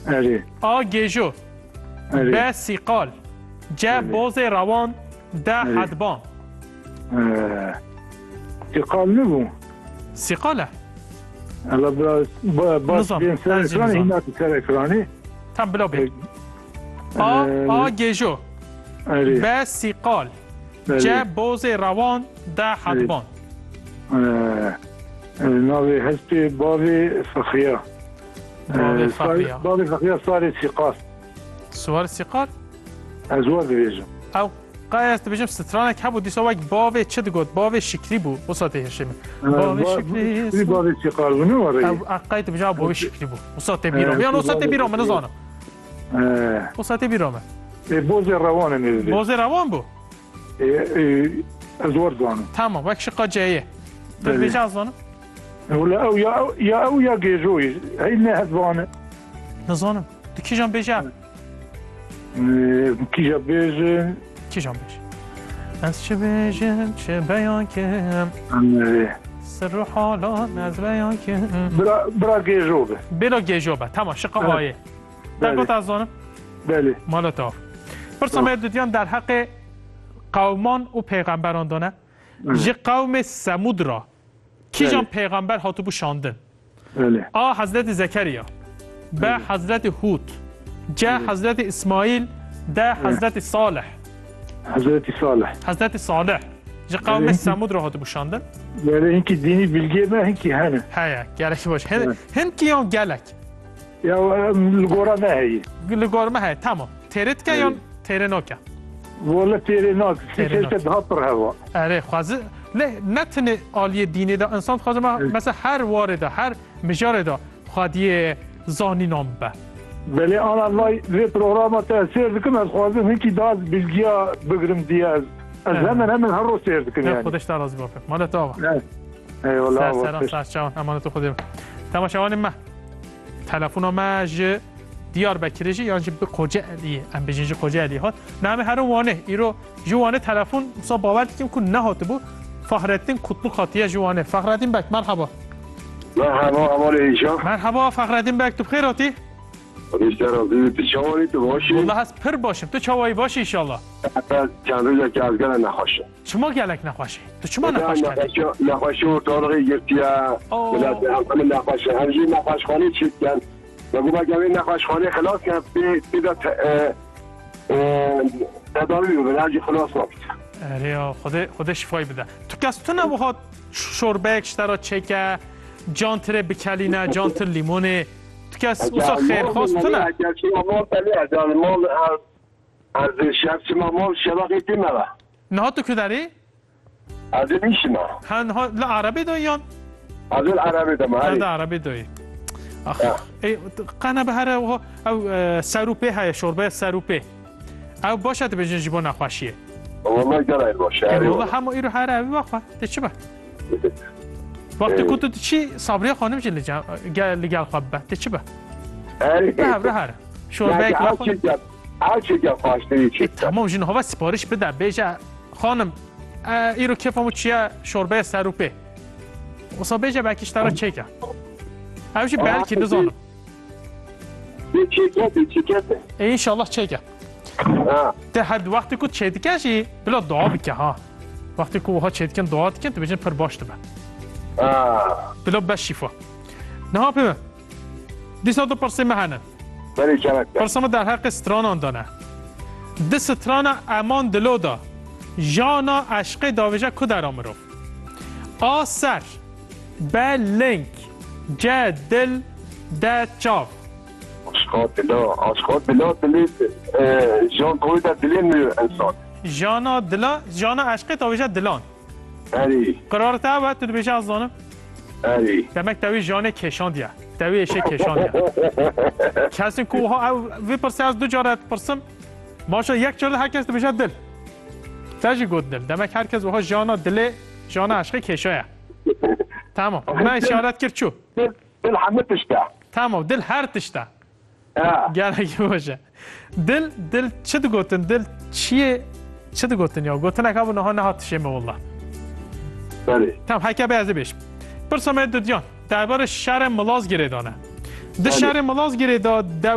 اری آ گیجو ب سیقال ج باز روان د حدبان. سیقال نبود. سیقاله الان باز نظام. بین سر از اکرانی نظام. اینا سر اکرانی تم بلا بی آ گیجو اری ب سیقال ج باز روان د حدبان. ناوی هستی بابی فخیا باب فخیا. بابی فخیا ساری سیقال سوار سیقال از وار بیجم او قای است بجم سترانک هبود دیسا وک باو چه دگوت باو شکلی بود وساته هشم باو شکلی بابی سیقال بونو واری او قایت بجا باو شکلی بود وساته بیرام یا وساته بیرام من زانم وساته بیرام بوز روانه میدید باز روان بود از وار زانم تمام وک شقا جایه در بجا از زانم ولا او یا گیجوی هی نه هزوانه نزانم تو کی جان بجا کیجا بیجه کی جان بجا از چه بجم چه بیان کنم سر و حالان از بیان کنم برا گیجو به بلا گیجوبه تمام شقا آیه در گوت از زانم بله مالتاف پرسام دودیان در حق قومان و پیغمبران دانه ج قوم سمود را کی جان پیغمبر هاتو بو شاندن بله آ حضرت زکریا ب حضرت هود ج حضرت اسماعیل د حضرت صالح حضرت صالح حضرت صالح ج قوم سمود را هاتو بو شاندن بله اینکه دینی bilgi ما هنکی هنه هیا گلک باش هن کیان گلک یا لگورا نه هی لگارمه های تمام تیرت که یا تیره ناکه ولا تیره ناک تیره سیکل که هاتر هوا اره خوازه نه تنه عالی دینی دا انسان خوازه ما مثلا هر وارده هر مجاره دا خوادی زانی نام به بله آن الله به پروگرام تاثیر دکم از خوازم هنکی داز bilgi ها بگرم دیاز از همین هر رو سیر دکم نه یعنی خودش در راضی بافه مالت آقا نه ای والله سلام سرچاون امانت خودم تماشاوان ما تلفن ما ج دیار بکرجی یا به قوجه علی ام بجنج قوجه علی هات نام هر وانه ایرو جوانه تلفن صا باور کیم نه هات بو فخرالدین قطب خاطیه جوانه فخرالدین بک مرحبا مرحبا امان ایشان مرحبا فخرالدین بک تو بخیر آتی بیشتر راضی تو چوانی تو باشی والله هست پر باشم تو چوایی باشی ان شاء الله حتی چند روز که از گل نخواشه شما گلک نخواشی تو چما نخواش کردی نخواشه و طارقی گرتیا ولاد هم نخواشه همجی نخواشخانه چید کن بگو بگم این نخواشخانه خلاص کن بیدا تداوی رو به همجی خلاص وقت اره خدا شفای بده تو کس تو نبوهات شوربه اکشترا چکه جانتر بکلینه جانتر لیمونه تو کس اوسا خیر خواست تو نه اگر چی مال تلی از مال از شخص مال شبقی دیمه نه تو که داری؟ از این میشنه ها لا عربی دایان؟ از این عربی دمه نه عربی دایی آخ قنه به هر او سروپه های شوربه سروپه او باشد به جنجبا نخواشیه والله گرای باشه والله همه ایرو هر عربی بخواه ده چی با؟ وقتی که تو چی صبریه خانم جلی لگل خواب به ده چی با؟ به هر شوربه یک بخواه هر چی که خواشته چی تمام جنها و سپارش بده بیجه خانم ایرو کفمو چیه شوربه سروپه وصا بیجه بکش ترا چیکه اوشی بلکی نزانم چیکه انشالله چیکه ده حد وقتی که چیدی کشی بلا دعا بکه ها وقتی که اوها چیدی کن دعا کن تو بجن پر باشته به بلا بس شفا نه ها پیمه دیسا دو پرسی مهنن پرسام در حق ستران آندانه ده ستران امان دلو دا جانا عشق داویجه که در آمرو آسر به لنک جه دل ده چاو آشخات بلا دلی جان کوی در دلی میره انسان جانا عشق داویجه دلان قرار تا باید تو بیشه از دانم دمک دوی جان کشان دیا دوی اشه کشان دیا کسی که اوها وی پرسی از دو جارت پرسم ماشا یک جارت هر کس تو بیشه دل تاجی گود دل دمک هر کس اوها جانا دل جانا عشق کشایه تمام من اشارت کرد چو دل همه تشته تمام دل هر تشته گرگی باشه دل چه دو گوتن دل چیه چه دو گوتن یا گوتن اکابو نه تشیمه والله بله تمام حکه بیازه بیش پرسام دودیان درباره شهر ملاز گریدانه ده شهر ملاز گریدا